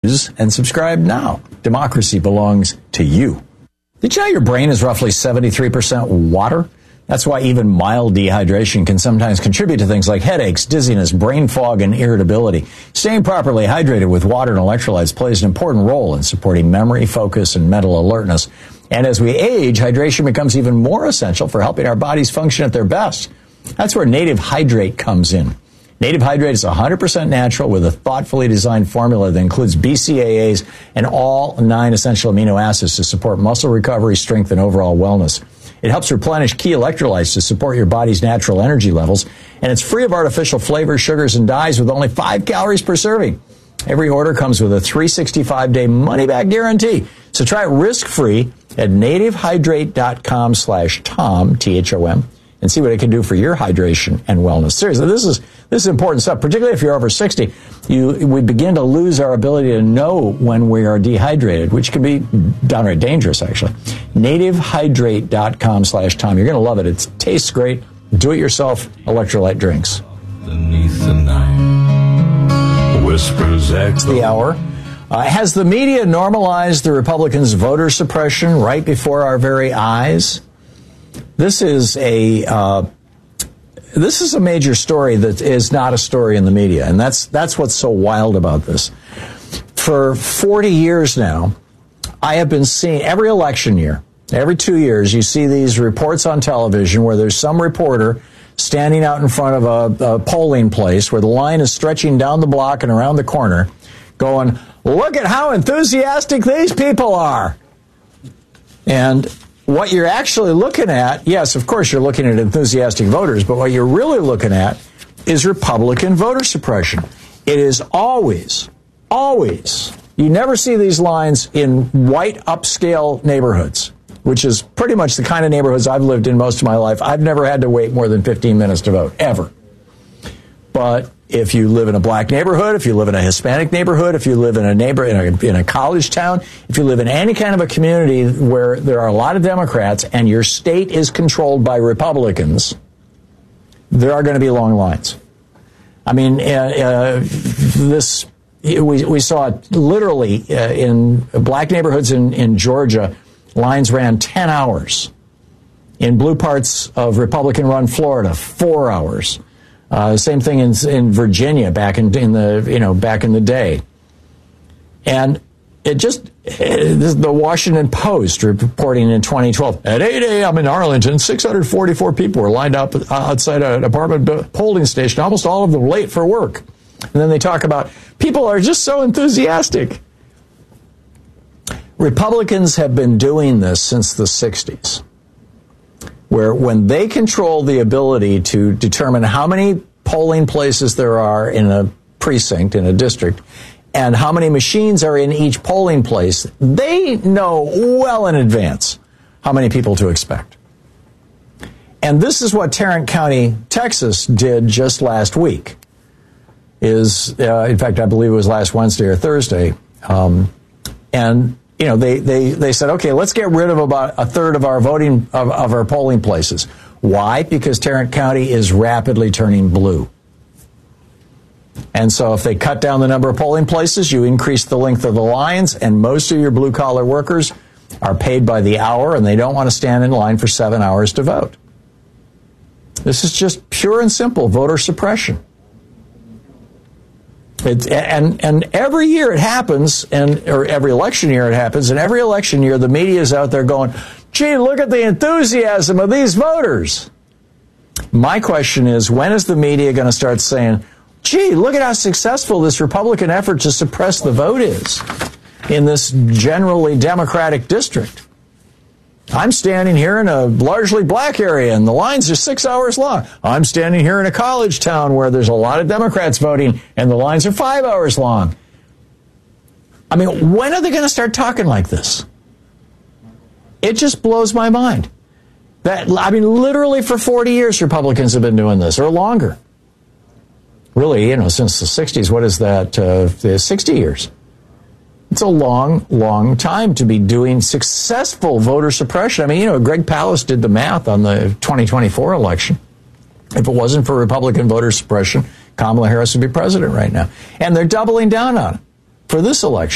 And subscribe now. Democracy belongs to you. Did you know your brain is roughly 73% water? That's why even mild dehydration can sometimes contribute to things like headaches, dizziness, brain fog, and irritability. Staying properly hydrated with water and electrolytes plays an important role in supporting memory, focus, and mental alertness. And as we age, hydration becomes even more essential for helping our bodies function at their best. That's where Native Hydrate comes in. Native Hydrate is 100% natural with a thoughtfully designed formula that includes BCAAs and all 9 essential amino acids to support muscle recovery, strength, and overall wellness. It helps replenish key electrolytes to support your body's natural energy levels, and it's free of artificial flavors, sugars, and dyes with only 5 calories per serving. Every order comes with a 365-day money-back guarantee. So try it risk-free at nativehydrate.com/Tom, T-H-O-M, and see what it can do for your hydration and wellness. Seriously, this is important stuff, particularly if you're over 60. We begin to lose our ability to know when we are dehydrated, which can be downright dangerous, actually. nativehydrate.com/Tom. You're going to love it. It tastes great. Do-it-yourself electrolyte drinks. Beneath the night, whispers echo. The hour. Has the media normalized the Republicans' voter suppression right before our very eyes? This is a major story that is not a story in the media, and that's what's so wild about this. For 40 years now, I have been seeing every election year, every 2 years, you see these reports on television where there's some reporter standing out in front of a polling place where the line is stretching down the block and around the corner, going, "Look at how enthusiastic these people are." And what you're actually looking at, yes, of course you're looking at enthusiastic voters, but what you're really looking at is Republican voter suppression. It is always, you never see these lines in white upscale neighborhoods, which is pretty much the kind of neighborhoods I've lived in most of my life. I've never had to wait more than 15 minutes to vote, ever. But if you live in a black neighborhood, if you live in a Hispanic neighborhood, if you live in a college town, if you live in any kind of a community where there are a lot of Democrats and your state is controlled by Republicans, there are going to be long lines. I mean, we saw it literally in black neighborhoods in Georgia. Lines ran 10 hours. In blue parts of Republican-run Florida, 4 hours. Same thing in Virginia back in the day. And the Washington Post reporting in 2012, at 8 a.m. in Arlington, 644 people were lined up outside an apartment polling station, almost all of them late for work. And then they talk about people are just so enthusiastic. Republicans have been doing this since the 60s. Where when they control the ability to determine how many polling places there are in a precinct, in a district, and how many machines are in each polling place, they know well in advance how many people to expect. And this is what Tarrant County, Texas did just last week. In fact, I believe it was last Wednesday or Thursday. They said, okay, let's get rid of about a third of our of our polling places. Why? Because Tarrant County is rapidly turning blue. And so if they cut down the number of polling places, you increase the length of the lines, and most of your blue-collar workers are paid by the hour, and they don't want to stand in line for 7 hours to vote. This is just pure and simple voter suppression. And every year it happens, or every election year it happens, and every election year the media is out there going, gee, look at the enthusiasm of these voters. My question is, when is the media going to start saying, gee, look at how successful this Republican effort to suppress the vote is in this generally Democratic district? I'm standing here in a largely black area, and the lines are 6 hours long. I'm standing here in a college town where there's a lot of Democrats voting, and the lines are 5 hours long. I mean, when are they going to start talking like this? It just blows my mind. Literally for 40 years, Republicans have been doing this, or longer. Really, since the 60s, what is that, 60 years. It's a long, long time to be doing successful voter suppression. I mean, Greg Palast did the math on the 2024 election. If it wasn't for Republican voter suppression, Kamala Harris would be president right now. And they're doubling down on it for this election.